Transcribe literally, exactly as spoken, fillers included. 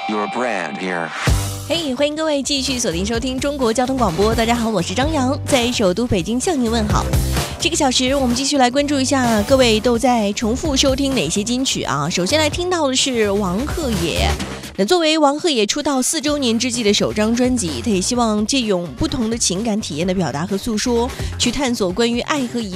your brand here。 嘿、hey, 欢迎各位继续锁定收听中国交通广播。大家好，我是张扬，在首都北京向您问好。这个小时我们继续来关注一下各位都在重复收听哪些金曲啊。首先来听到的是王鹤野。那作为王鹤野出道四周年之际的首张专辑，他也希望借用不同的情感体验的表达和诉说，去探索关于爱和遗